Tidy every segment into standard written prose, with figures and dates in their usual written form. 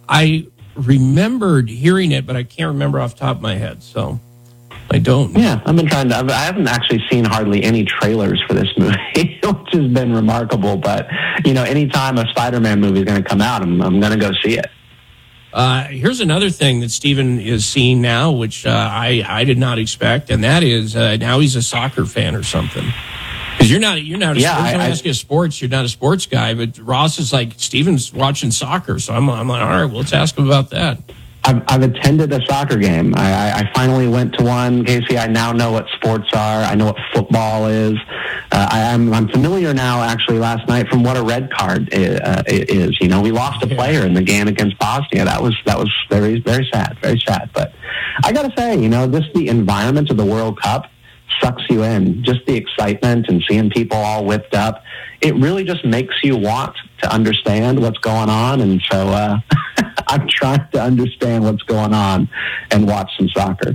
I remembered hearing it, but I can't remember off the top of my head. So I don't. Yeah, I've been trying to. I haven't actually seen hardly any trailers for this movie, which has been remarkable. But anytime a Spider-Man movie is going to come out, I'm going to go see it. Here's another thing that Steven is seeing now, which I did not expect, and that is now he's a soccer fan or something. Because you're not. I ask you sports. You're not a sports guy, but Ross is like Steven's watching soccer, so I'm like, all right, well, let's ask him about that. I've attended a soccer game. I finally went to one, Casey. I now know what sports are. I know what football is. I'm familiar now, actually, last night from what a red card is. We lost a player in the game against Bosnia. That was very, very sad, very sad. But I got to say, just the environment of the World Cup sucks you in. Just the excitement and seeing people all whipped up. It really just makes you want to understand what's going on. And so I'm trying to understand what's going on and watch some soccer.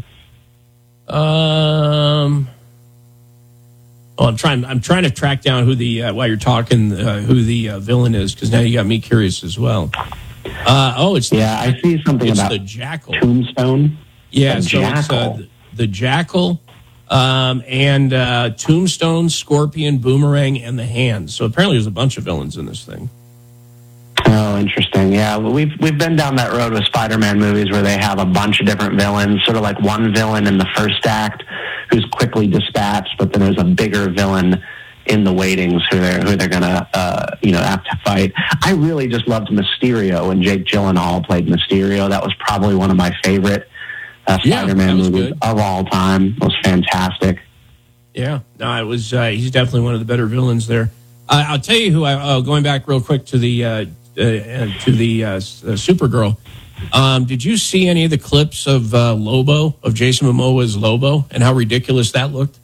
I'm trying to track down who the while you're talking who the villain is, because now you got me curious as well. I see something about the Jackal. Tombstone. Yeah, it's the Jackal. And Tombstone, Scorpion, Boomerang, and the Hand. So apparently there's a bunch of villains in this thing. Oh, interesting. Yeah, we've been down that road with Spider-Man movies where they have a bunch of different villains, sort of like one villain in the first act who's quickly dispatched, but then there's a bigger villain in the waitings who they're gonna have to fight. I really just loved Mysterio, and Jake Gyllenhaal played Mysterio. That was probably one of my favorite Spider-Man movies of all time. It was fantastic. Yeah, no, it was. He's definitely one of the better villains there. I'll tell you who. Going back real quick to the Supergirl. Did you see any of the clips of Lobo, of Jason Momoa's Lobo, and how ridiculous that looked?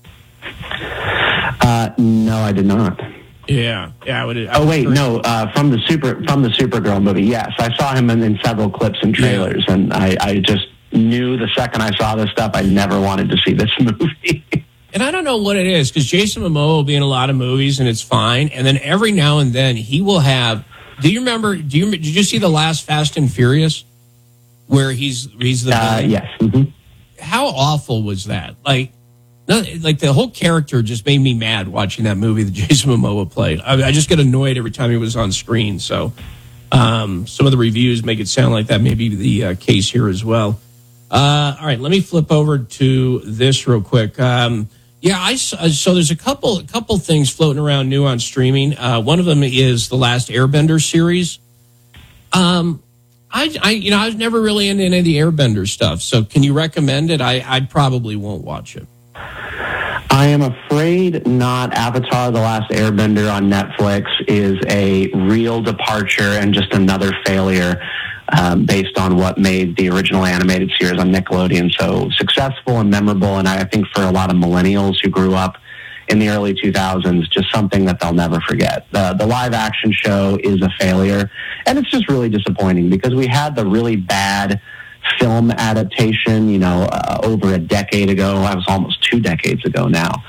No, I did not. Yeah. From the Supergirl movie. Yes, I saw him in several clips and trailers, and I just knew the second I saw this stuff, I never wanted to see this movie. And I don't know what it is, because Jason Momoa will be in a lot of movies, and it's fine. And then every now and then he will have. Do you remember? Did you see the last Fast and Furious, where he's the villain? Yes. Mm-hmm. How awful was that? Like the whole character just made me mad watching that movie that Jason Momoa played. I just get annoyed every time he was on screen. So some of the reviews make it sound like that may be the case here as well. All right, let me flip over to this real quick. So there's a couple things floating around new on streaming. One of them is the Last Airbender series. I was never really into any of the Airbender stuff. So can you recommend it? I probably won't watch it. I am afraid not. Avatar: The Last Airbender on Netflix is a real departure and just another failure. Based on what made the original animated series on Nickelodeon so successful and memorable, and I think for a lot of millennials who grew up in the early 2000s, just something that they'll never forget. The live-action show is a failure, and it's just really disappointing because we had the really bad film adaptation, over a decade ago. I was almost 2 decades ago now,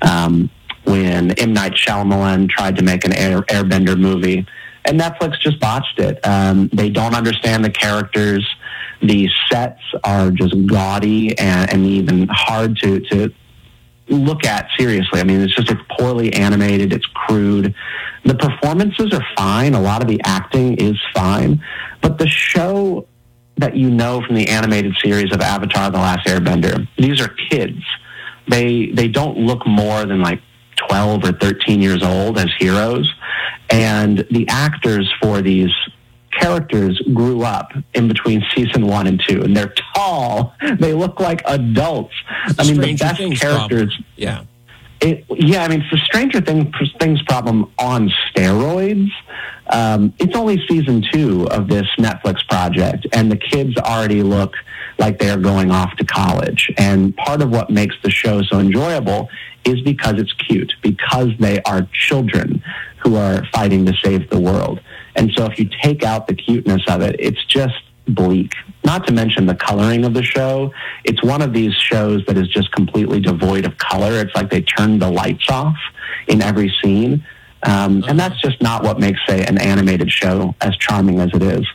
when M. Night Shyamalan tried to make an Airbender movie. And Netflix just botched it. They don't understand the characters. The sets are just gaudy and even hard to look at seriously. I mean, it's poorly animated. It's crude. The performances are fine. A lot of the acting is fine. But the show that from the animated series of Avatar: The Last Airbender, these are kids. They don't look more than like 12 or 13 years old as heroes. And the actors for these characters grew up in between season 1 and 2, and they're tall. They look like adults. The best characters. Problem. Yeah. It's the Stranger Things problem on steroids. It's only season 2 of this Netflix project, and the kids already look like they're going off to college. And part of what makes the show so enjoyable is because it's cute, because they are children who are fighting to save the world. And so if you take out the cuteness of it, it's just bleak. Not to mention the coloring of the show. It's one of these shows that is just completely devoid of color. It's like they turned the lights off in every scene. And that's just not what makes, say, an animated show as charming as it is.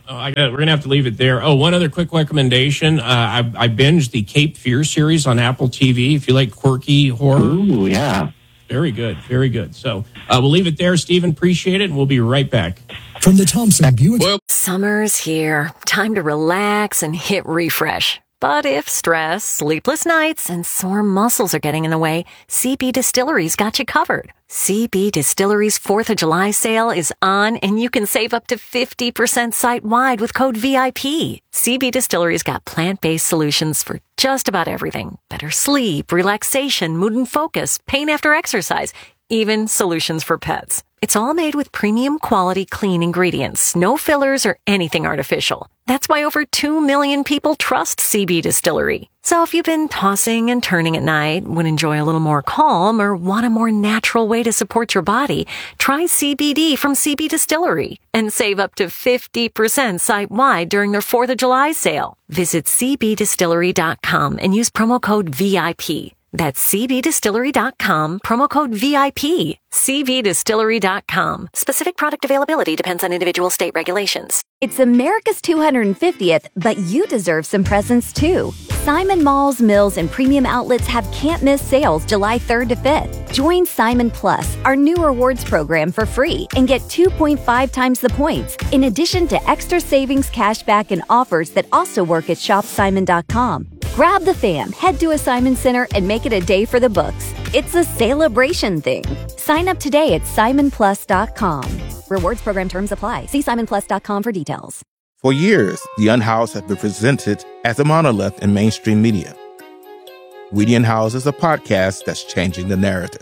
We're going to have to leave it there. Oh, one other quick recommendation. I binged the Cape Fear series on Apple TV. If you like quirky horror. Ooh, yeah. Very good. Very good. So we'll leave it there, Stephen. Appreciate it. And we'll be right back. From the Thompson Buick. Summer's here. Time to relax and hit refresh. But if stress, sleepless nights, and sore muscles are getting in the way, CB Distillery's got you covered. CB Distillery's 4th of July sale is on, and you can save up to 50% site-wide with code VIP. CB Distillery's got plant-based solutions for just about everything. Better sleep, relaxation, mood and focus, pain after exercise, even solutions for pets. It's all made with premium quality clean ingredients, no fillers or anything artificial. That's why over 2 million people trust CB Distillery. So if you've been tossing and turning at night, would enjoy a little more calm, or want a more natural way to support your body, try CBD from CB Distillery and save up to 50% site-wide during their 4th of July sale. Visit cbdistillery.com and use promo code VIP. That's cbdistillery.com, promo code VIP. cbdistillery.com. Specific product availability depends on individual state regulations. It's America's 250th, but you deserve some presents too. Simon Malls, Mills, and Premium Outlets have can't-miss sales July 3rd to 5th. Join Simon Plus, our new rewards program, for free and get 2.5 times the points, in addition to extra savings, cashback, and offers that also work at shopsimon.com. Grab the fam, head to a Simon Center, and make it a day for the books. It's a celebration thing. Sign up today at simonplus.com. Rewards program terms apply. See simonplus.com for details. For years, The Unhoused has been presented as a monolith in mainstream media. We the Unhoused is a podcast that's changing the narrative.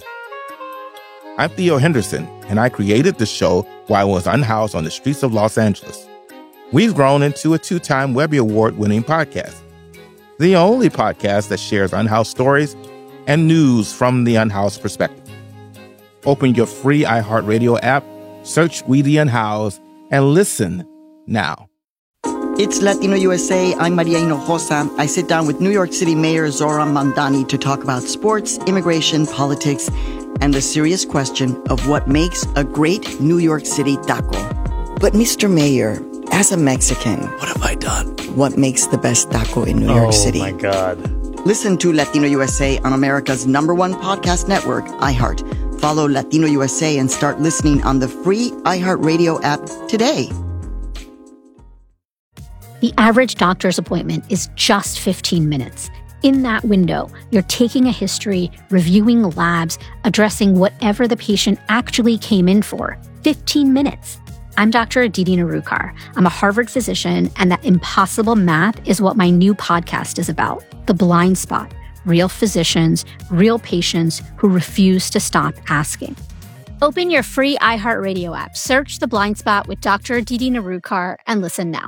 I'm Theo Henderson, and I created the show while I was unhoused on the streets of Los Angeles. We've grown into a 2-time Webby Award-winning podcast. The only podcast that shares unhoused stories and news from the unhoused perspective. Open your free iHeartRadio app, search We the Unhoused, and listen now. It's Latino USA. I'm Maria Hinojosa. I sit down with New York City Mayor Zohran Mamdani to talk about sports, immigration, politics, and the serious question of what makes a great New York City taco. But Mr. Mayor, as a Mexican, what have I done? What makes the best taco in New York City? Oh, my God. Listen to Latino USA on America's #1 podcast network, iHeart. Follow Latino USA and start listening on the free iHeartRadio app today. The average doctor's appointment is just 15 minutes. In that window, you're taking a history, reviewing labs, addressing whatever the patient actually came in for. 15 minutes. I'm Dr. Aditi Narukar. I'm a Harvard physician, and that impossible math is what my new podcast is about. The Blind Spot. Real physicians, real patients who refuse to stop asking. Open your free iHeartRadio app, search The Blind Spot with Dr. Aditi Narukar, and listen now.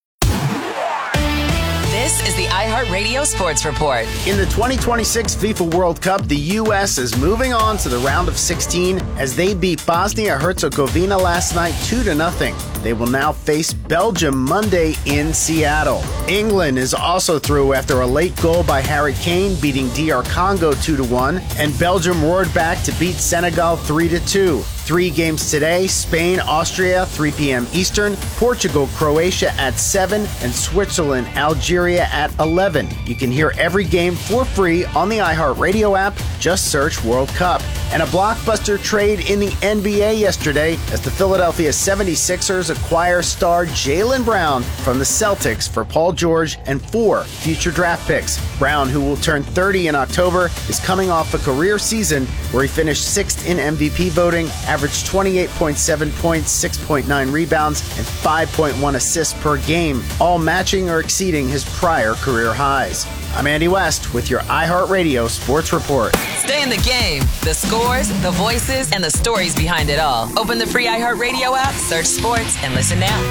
This is the iHeartRadio Sports Report. In the 2026 FIFA World Cup, the U.S. is moving on to the round of 16 as they beat Bosnia-Herzegovina last night 2-0. They will now face Belgium Monday in Seattle. England is also through after a late goal by Harry Kane beating DR Congo 2-1, and Belgium roared back to beat Senegal 3-2. 3 games today: Spain, Austria, 3 p.m. Eastern, Portugal, Croatia at 7, and Switzerland, Algeria at 11. You can hear every game for free on the iHeartRadio app. Just search World Cup. And a blockbuster trade in the NBA yesterday as the Philadelphia 76ers acquire star Jaylen Brown from the Celtics for Paul George and 4 future draft picks. Brown, who will turn 30 in October, is coming off a career season where he finished 6th in MVP voting, averaged 28.7 points, 6.9 rebounds, and 5.1 assists per game, all matching or exceeding his prior career highs. I'm Andy West with your iHeartRadio Sports Report. Stay in the game. The scores, the voices, and the stories behind it all. Open the free iHeartRadio app, search sports, and listen now.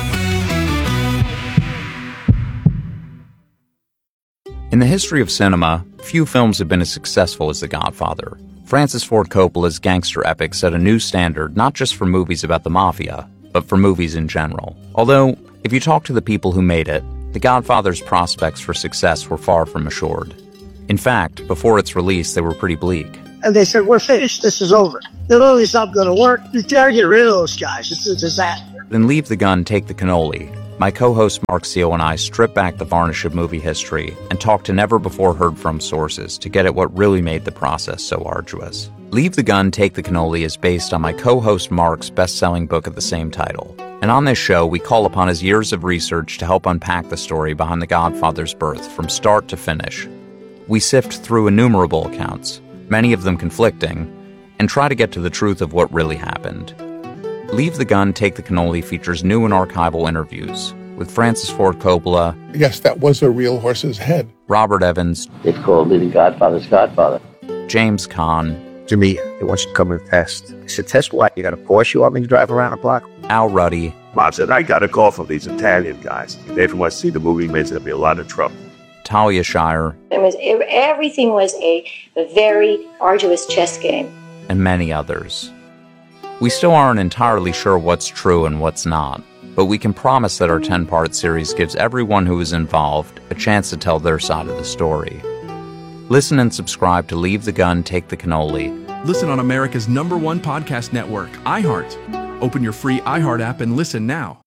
In the history of cinema, few films have been as successful as The Godfather. Francis Ford Coppola's gangster epic set a new standard not just for movies about the mafia, but for movies in general. Although, if you talk to the people who made it, The Godfather's prospects for success were far from assured. In fact, before its release, they were pretty bleak. And they said, we're finished, this is over. The movie's not going to work. You gotta get rid of those guys, it's a disaster. Then Leave the Gun, Take the Cannoli My co-host Mark Seal and I strip back the varnish of movie history and talk to never-before-heard-from sources to get at what really made the process so arduous. Leave the Gun, Take the Cannoli is based on my co-host Mark's best-selling book of the same title. And on this show, we call upon his years of research to help unpack the story behind The Godfather's birth from start to finish. We sift through innumerable accounts, many of them conflicting, and try to get to the truth of what really happened. Leave the Gun, Take the Cannoli features new and archival interviews with Francis Ford Coppola. Yes, that was a real horse's head. Robert Evans. It's called Living Godfather's Godfather. James Caan. Jimmy, they want you to come and test. I said, test what? You got a Porsche you want me to drive around the block? Al Ruddy. Mom said, I got a call from these Italian guys. They want to see the movie, there's going to be a lot of trouble. Talia Shire. Everything was a very arduous chess game. And many others. We still aren't entirely sure what's true and what's not, but we can promise that our 10-part series gives everyone who is involved a chance to tell their side of the story. Listen and subscribe to Leave the Gun, Take the Cannoli. Listen on America's #1 podcast network, iHeart. Open your free iHeart app and listen now.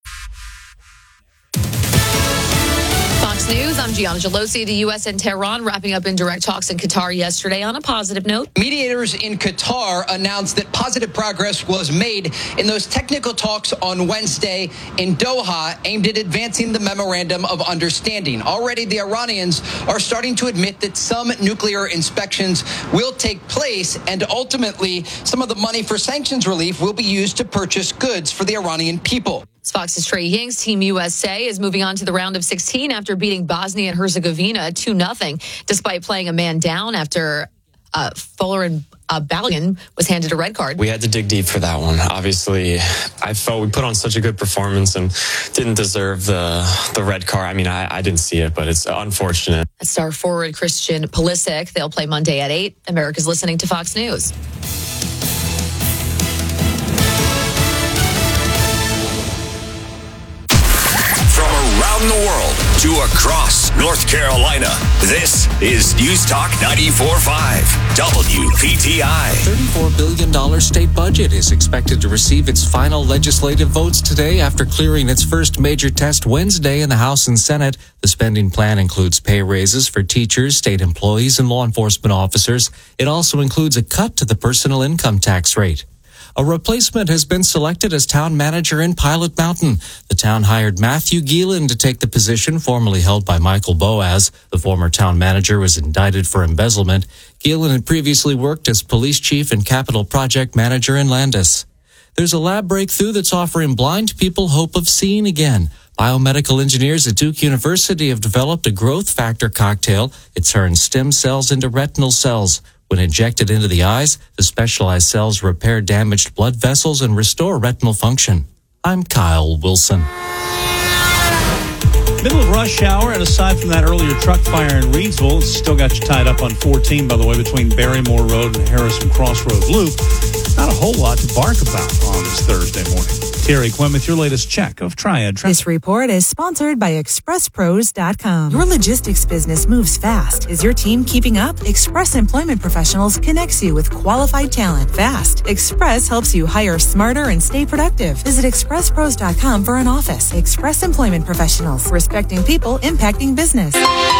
Fox News, I'm Gianna Gelosi. The U.S. and Tehran wrapping up indirect talks in Qatar yesterday on a positive note. Mediators in Qatar announced that positive progress was made in those technical talks on Wednesday in Doha aimed at advancing the memorandum of understanding. Already, the Iranians are starting to admit that some nuclear inspections will take place, and ultimately, some of the money for sanctions relief will be used to purchase goods for the Iranian people. Fox's Trey Ying's Team USA is moving on to the round of 16 after beating Bosnia and Herzegovina 2-0, despite playing a man down after Folarin Balogun was handed a red card. We had to dig deep for that one. Obviously, I felt we put on such a good performance and didn't deserve the red card. I mean, I didn't see it, but it's unfortunate. Star forward Christian Pulisic, they'll play Monday at 8. America's listening to Fox News. Around the world to across North Carolina. This is News Talk 94.5 WPTI. $34 billion state budget is expected to receive its final legislative votes today after clearing its first major test Wednesday in the House and Senate. The spending plan includes pay raises for teachers, state employees, and law enforcement officers. It also includes a cut to the personal income tax rate. A replacement has been selected as town manager in Pilot Mountain. The town hired Matthew Geelan to take the position formerly held by Michael Boaz. The former town manager was indicted for embezzlement. Geelan had previously worked as police chief and capital project manager in Landis. There's a lab breakthrough that's offering blind people hope of seeing again. Biomedical engineers at Duke University have developed a growth factor cocktail. It turns stem cells into retinal cells. When injected into the eyes, the specialized cells repair damaged blood vessels and restore retinal function. I'm Kyle Wilson. Middle of rush hour, and aside from that earlier truck fire in Reedsville, it's still got you tied up on 14, by the way, between Barrymore Road and Harrison Crossroad Loop. Not a whole lot to bark about on this Thursday morning. Terry Quinn with your latest check of Triad traffic. This report is sponsored by ExpressPros.com. Your logistics business moves fast. Is your team keeping up? Express Employment Professionals connects you with qualified talent fast. Express helps you hire smarter and stay productive. Visit ExpressPros.com for an office. Express Employment Professionals, respecting people, impacting business.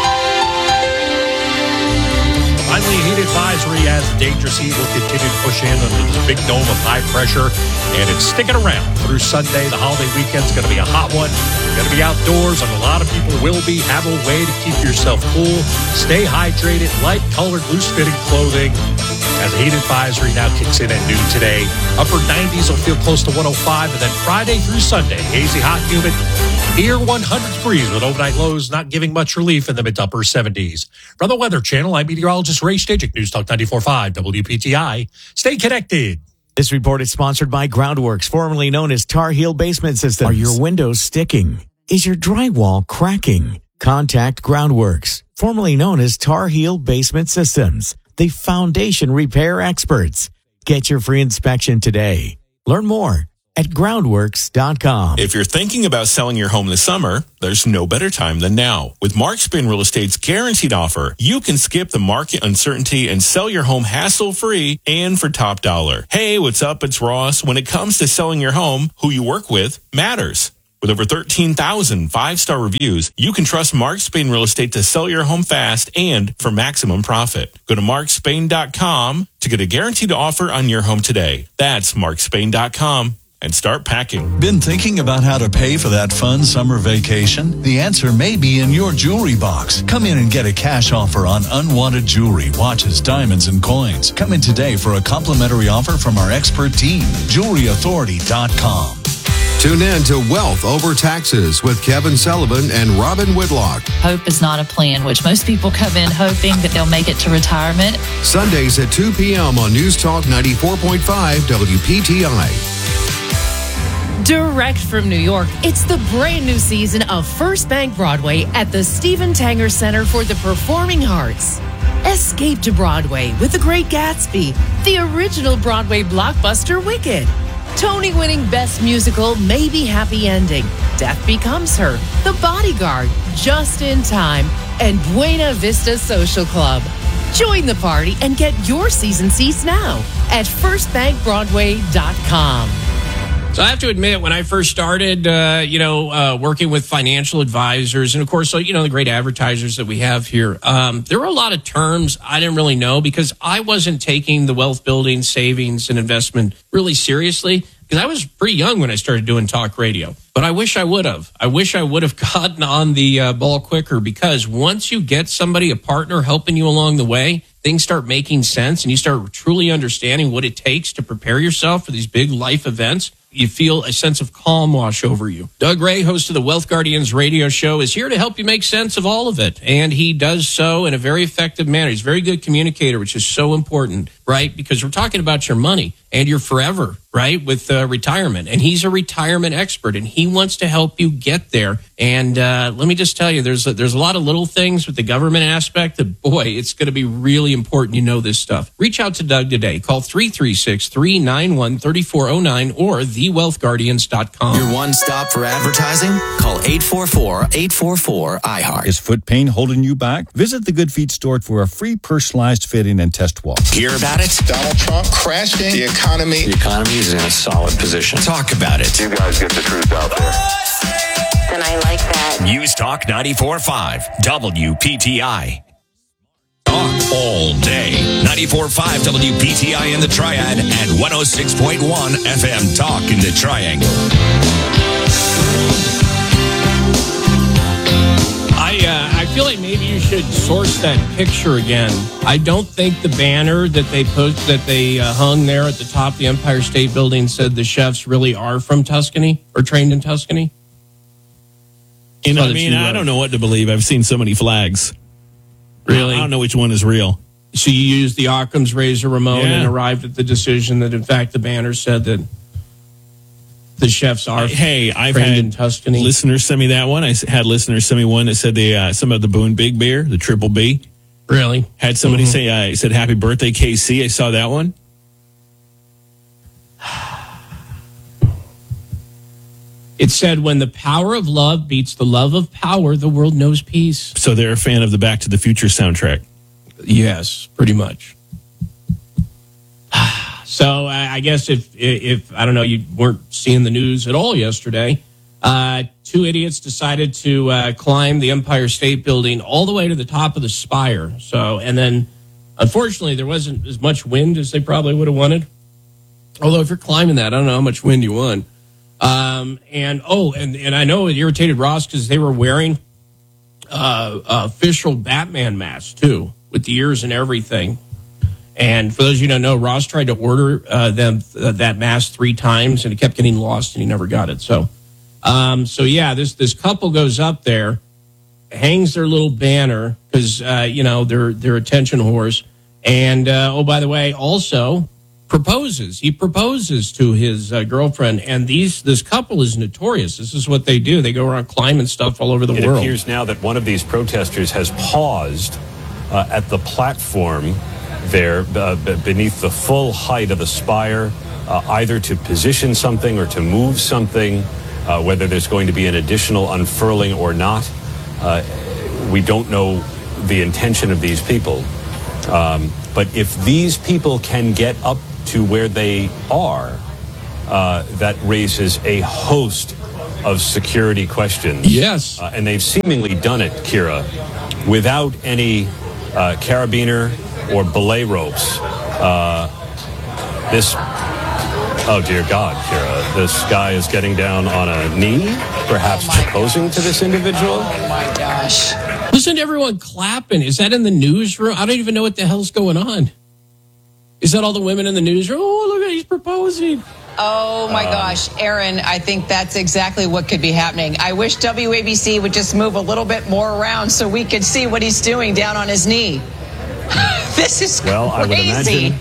Finally, a heat advisory as dangerous heat will continue to push in under this big dome of high pressure, and it's sticking around through Sunday. The holiday weekend's going to be a hot one. You're going to be outdoors, and a lot of people will be. Have a way to keep yourself cool. Stay hydrated. Light-colored, loose-fitting clothing. As the heat advisory now kicks in at noon today. Upper 90s will feel close to 105, and then Friday through Sunday, hazy, hot, humid. Near 100 degrees with overnight lows not giving much relief in the mid to upper 70s. From the Weather Channel, I'm meteorologist Ray Stajic, News Talk 94.5 WPTI. Stay connected. This report is sponsored by Groundworks, formerly known as Tar Heel Basement Systems. Are your windows sticking? Is your drywall cracking? Contact Groundworks, formerly known as Tar Heel Basement Systems, the foundation repair experts. Get your free inspection today. Learn more at groundworks.com. If you're thinking about selling your home this summer, there's no better time than now. With Mark Spin Real Estate's guaranteed offer, you can skip the market uncertainty and sell your home hassle-free and for top dollar. Hey, what's up? It's Ross. When it comes to selling your home, who you work with matters. With over 13,000 5-star reviews, you can trust Mark Spain Real Estate to sell your home fast and for maximum profit. Go to markspain.com to get a guaranteed offer on your home today. That's markspain.com. And start packing. Been thinking about how to pay for that fun summer vacation? The answer may be in your jewelry box. Come in and get a cash offer on unwanted jewelry, watches, diamonds, and coins. Come in today for a complimentary offer from our expert team. JewelryAuthority.com. Tune in to Wealth Over Taxes with Kevin Sullivan and Robin Whitlock. Hope is not a plan, which most people come in hoping that they'll make it to retirement. Sundays at 2 p.m. on News Talk 94.5 WPTI. Direct from New York, it's the brand new season of First Bank Broadway at the Stephen Tanger Center for the Performing Arts. Escape to Broadway with The Great Gatsby, the original Broadway blockbuster Wicked, Tony-winning Best Musical Maybe Happy Ending, Death Becomes Her, The Bodyguard, Just in Time, and Buena Vista Social Club. Join the party and get your season seats now at firstbankbroadway.com. So I have to admit, when I first started, working with financial advisors and, of course, the great advertisers that we have here, there were a lot of terms I didn't really know because I wasn't taking the wealth building, savings, and investment really seriously because I was pretty young when I started doing talk radio. But I wish I would have. I wish I would have gotten on the ball quicker because once you get somebody, a partner, helping you along the way, things start making sense and you start truly understanding what it takes to prepare yourself for these big life events. You feel a sense of calm wash over you. Doug Ray, host of the Wealth Guardians radio show, is here to help you make sense of all of it. And he does so in a very effective manner. He's a very good communicator, which is so important, right? Because we're talking about your money and your forever, right? With retirement. And he's a retirement expert and he wants to help you get there. And let me just tell you, there's a lot of little things with the government aspect that, boy, it's going to be really important you know this stuff. Reach out to Doug today. Call 336-391-3409 or thewealthguardians.com. Your one stop for advertising? Call 844-844-IHEART. Is foot pain holding you back? Visit the Good Feet store for a free personalized fitting and test walk. Hear about it? Donald Trump crashing the economy. The economy is in a solid position. Talk about it. You guys get the truth out there. And I like that. News Talk 94.5 WPTI. Talk all day. 94.5 WPTI in the Triad and 106.1 FM Talk in the Triangle. I feel like maybe you should source that picture again. I don't think the banner that they hung there at the top of the Empire State Building said the chefs really are from Tuscany or trained in Tuscany. I don't know what to believe. I've seen so many flags. Really? I don't know which one is real. So you used the Occam's razor, Ramon, and arrived at the decision that, in fact, the banner said that the chefs are I've trained had in Tuscany. Listeners send me that one. I had listeners send me one that said some of the Boone Big Beer, the Triple B. Really? Had somebody say, said happy birthday, KC. I saw that one. It said, when the power of love beats the love of power, the world knows peace. So they're a fan of the Back to the Future soundtrack. Yes, pretty much. So I guess if I don't know, you weren't seeing the news at all yesterday, two idiots decided to climb the Empire State Building all the way to the top of the spire. So, and then unfortunately there wasn't as much wind as they probably would have wanted. Although if you're climbing that, I don't know how much wind you want. And I know it irritated Ross because they were wearing official Batman masks too, with the ears and everything. And for those of you who don't know, Ross tried to order that mask 3 times, and it kept getting lost, and he never got it. So this couple goes up there, hangs their little banner because they're attention whores, and by the way, also proposes. He proposes to his girlfriend, and this couple is notorious. This is what they do. They go around climbing stuff all over the world. It appears now that one of these protesters has paused at the platform there beneath the full height of the spire, either to position something or to move something, whether there's going to be an additional unfurling or not. We don't know the intention of these people. But if these people can get up to where they are, that raises a host of security questions. Yes. And they've seemingly done it, Kira, without any carabiner or belay ropes. Oh, dear God, Kira, this guy is getting down on a knee, perhaps proposing to this individual. Oh, my gosh. Listen to everyone clapping. Is that in the newsroom? I don't even know what the hell's going on. Is that all the women in the newsroom? Oh, look, he's proposing. Oh, my gosh. Aaron, I think that's exactly what could be happening. I wish WABC would just move a little bit more around so we could see what he's doing down on his knee. This is crazy. Well, I would imagine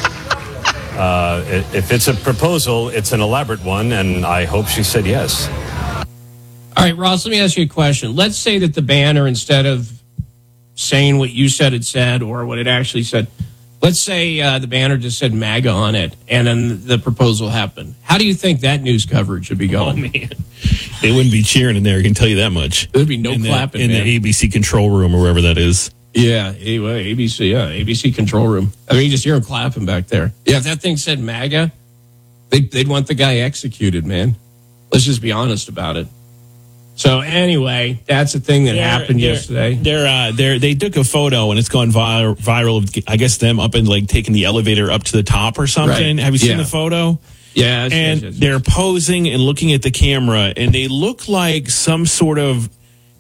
if it's a proposal, it's an elaborate one, and I hope she said yes. All right, Ross, let me ask you a question. Let's say that the banner, instead of saying what you said it said or what it actually said, let's say the banner just said MAGA on it, and then the proposal happened. How do you think that news coverage should be going? Oh, man. They wouldn't be cheering in there, I can tell you that much. There'd be no clapping, in man. the ABC control room or wherever that is. Yeah, anyway, ABC control room. I mean, you just hear them clapping back there. Yeah, if that thing said MAGA, they'd want the guy executed, man. Let's just be honest about it. So anyway, that's the thing that happened yesterday. They took a photo and it's gone viral. Of, I guess them up and like taking the elevator up to the top or something. Right. Have you seen the photo? Yeah, and they're posing and looking at the camera, and they look like some sort of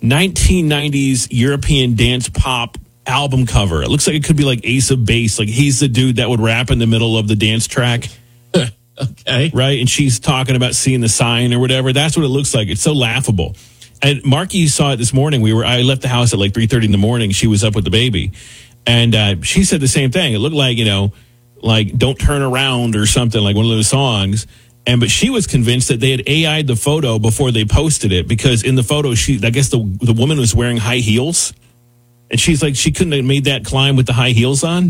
1990s European dance pop album cover. It looks like it could be like Ace of Base. Like he's the dude that would rap in the middle of the dance track. Okay. Right? And she's talking about seeing the sign or whatever. That's what it looks like. It's so laughable. And Marky saw it this morning. I left the house at like 3:30 in the morning. She was up with the baby. And she said the same thing. It looked like, like Don't Turn Around or something, like one of those songs. But she was convinced that they had AI'd the photo before they posted it, because in the photo, I guess the woman was wearing high heels. And she's like, she couldn't have made that climb with the high heels on.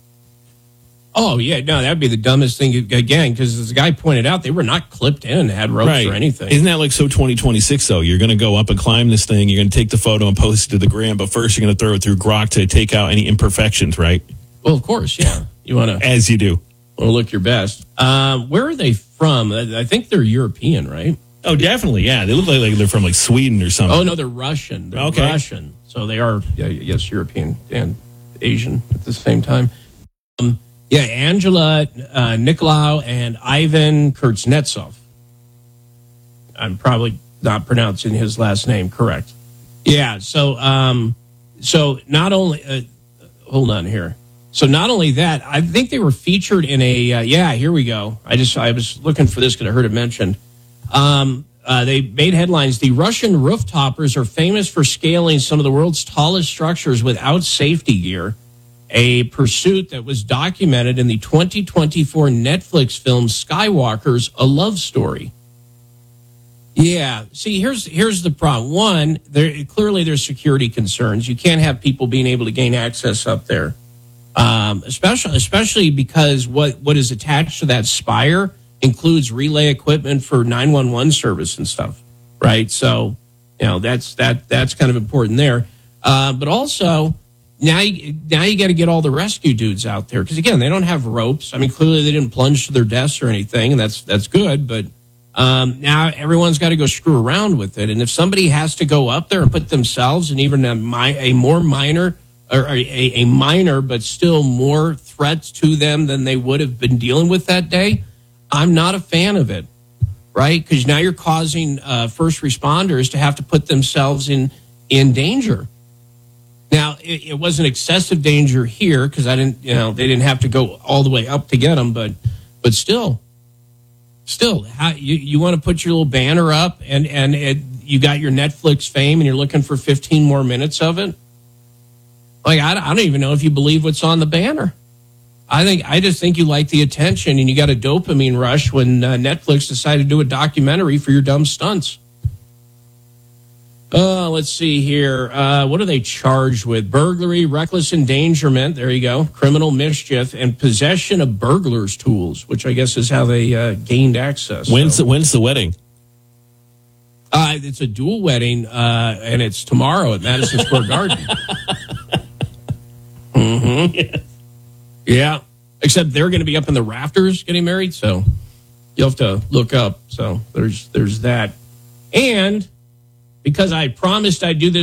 Oh, yeah. No, that'd be the dumbest thing again, because as the guy pointed out, they were not clipped in, had ropes or anything. Isn't that like so 2026, though? You're going to go up and climb this thing. You're going to take the photo and post it to the gram. But first, you're going to throw it through Grok to take out any imperfections, right? Well, of course, yeah. You want to. As you do. Want to look your best. Where are they from? I think they're European, right? Oh, definitely. Yeah. They look like they're from like Sweden or something. Oh, no, they're Russian. They're Russian. So they are, yes, European and Asian at the same time. Angela Nicolau and Ivan Kuznetsov. I'm probably not pronouncing his last name correct. Yeah, so not only hold on here. So not only that, I think they were featured in a here we go. I was looking for this because I heard it mentioned. They made headlines. The Russian rooftoppers are famous for scaling some of the world's tallest structures without safety gear. A pursuit that was documented in the 2024 Netflix film Skywalker's A Love Story. Yeah, see, here's the problem. One, clearly there's security concerns. You can't have people being able to gain access up there, especially because what is attached to that spire includes relay equipment for 911 service and stuff, right? So, that's kind of important there. But also, now you got to get all the rescue dudes out there, because again, they don't have ropes. I mean, clearly they didn't plunge to their deaths or anything, and that's good. But now everyone's got to go screw around with it. And if somebody has to go up there and put themselves in even a more minor or a minor but still more threats to them than they would have been dealing with that day, I'm not a fan of it, right? Because now you're causing first responders to have to put themselves in danger. Now, it wasn't excessive danger here because they didn't have to go all the way up to get them, but still, how, you want to put your little banner up and you got your Netflix fame and you're looking for 15 more minutes of it? Like, I don't even know if you believe what's on the banner. I just think you like the attention, and you got a dopamine rush when Netflix decided to do a documentary for your dumb stunts. Let's see here. What are they charged with? Burglary, reckless endangerment. There you go. Criminal mischief and possession of burglars' tools, which I guess is how they gained access. When's the wedding? It's a dual wedding, and it's tomorrow at Madison Square Garden. Mm-hmm. Yes. Yeah. Except they're going to be up in the rafters getting married, so you'll have to look up. So there's that. And because I promised I'd do this